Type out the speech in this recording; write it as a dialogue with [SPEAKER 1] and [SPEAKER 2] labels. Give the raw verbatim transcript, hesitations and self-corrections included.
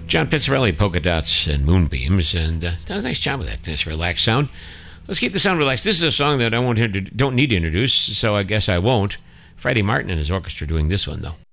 [SPEAKER 1] John Pizzarelli, Polka Dots and Moonbeams, and uh, does a nice job with that, this relaxed sound. Let's keep the sound relaxed. This is a song that I won't, don't need to introduce, so I guess I won't. Freddie Martin and his orchestra doing this one, though.